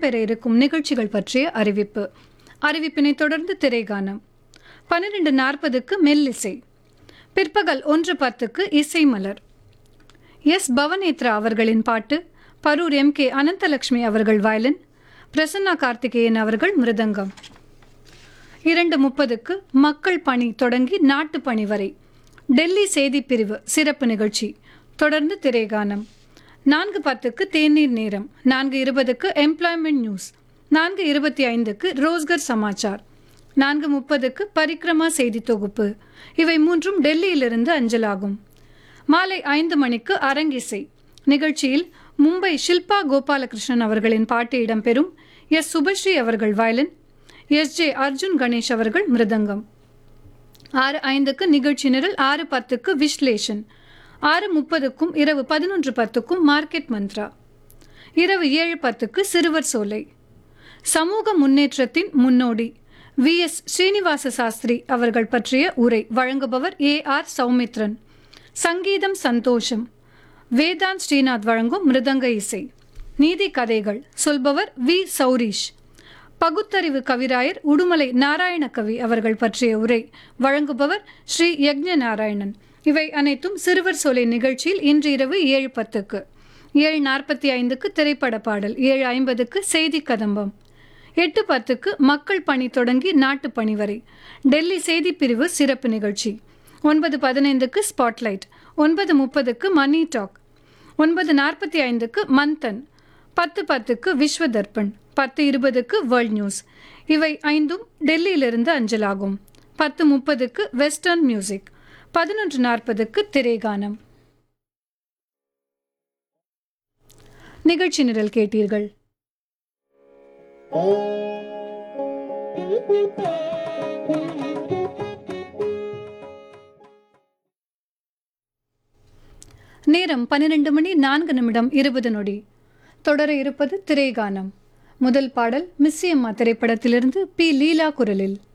இடம்பெற இருக்கும் நிகழ்ச்சிகள் பற்றிய அறிவிப்பினை தொடர்ந்து திரைகானம். 12:40க்கு மெல்லிசை. பிற்பகல் 1:10க்கு இசை மலர். எஸ் பவனேத்ரா அவர்களின் பாட்டு, பரூர் எம் கே அனந்தலட்சுமி அவர்கள் வயலின், பிரசன்னா கார்த்திகேயன் அவர்கள் மிருதங்கம். 2:30க்கு மக்கள் பணி தொடங்கி நாட்டு பணி வரை டெல்லி செய்திப்பிரிவு சிறப்பு நிகழ்ச்சி, தொடர்ந்து திரைகானம். 4:10க்கு தேநீர் நேரம். 4:20க்கு எம்ப்ளாய்மெண்ட் நியூஸ். 4:25க்கு ரோஸ்கர் சமாச்சார். 4:30க்கு பரிக்ரமா செய்தி தொகுப்பு. இவை மூன்றும் டெல்லியிலிருந்து அஞ்சலாகும். மாலை 5 மணிக்கு அரங்கிசை நிகழ்ச்சியில் மும்பை ஷில்பா கோபாலகிருஷ்ணன் அவர்களின் பாட்டு இடம்பெறும். எஸ் சுபஸ்ரீ அவர்கள் violin, S J Arjun Ganesh அவர்கள் மிருதங்கம். 6:05க்கு நிகழ்ச்சி நிரல். 6:10க்கு விஸ்லேஷன். 6:30க்கும் இரவு 11:10க்கும் மார்க்கெட் மந்த்ரா. இரவு 7:10க்கு சிறுவர் சோலை. சமூக முன்னேற்றத்தின் முன்னோடி வி.எஸ். ஸ்ரீனிவாச சாஸ்திரி அவர்கள் பற்றிய உரை வழங்குபவர் ஏ.ஆர். சௌமித்ரன். சங்கீதம் சந்தோஷம். வேதாந்த் ஸ்ரீநாத் வழங்கும் மிருதங்க இசை. நீதி கதைகள் சொல்பவர் வி. சௌரீஷ். பகுத்தறிவு கவிராயர் உடுமலை நாராயணகவி அவர்கள் பற்றிய உரை வழங்குபவர் ஸ்ரீ யக்ஞ நாராயணன். இவை அனைத்தும் சிறுவர் சோலை நிகழ்ச்சியில் இன்று இரவு 7:10க்கு. 7:45க்கு திரைப்பட பாடல். 7:50க்கு செய்தி கதம்பம். 8:10க்கு மக்கள் பணி தொடங்கி நாட்டு பணி வரை டெல்லி செய்திப்பிரிவு சிறப்பு நிகழ்ச்சி. 9:15க்கு ஸ்பாட்லைட். 9:30க்கு மணி டாக். 9:45க்கு மந்தன். 10:10க்கு விஸ்வ தர்ப்பண். 10:20க்கு வேர்ல்ட் நியூஸ். இவை ஐந்தும் டெல்லியிலிருந்து அஞ்சலாகும். 10:30க்கு வெஸ்டர்ன் மியூசிக். 11:40க்கு திரைகானம். நிகழ்ச்சி நிரல் கேட்டீர்கள். நேரம் 12:04:20. தொடர இருப்பது திரைகானம். முதல் பாடல் மிஸ்ஸி அம்மா திரைப்படத்திலிருந்து பி. லீலா குரலில்.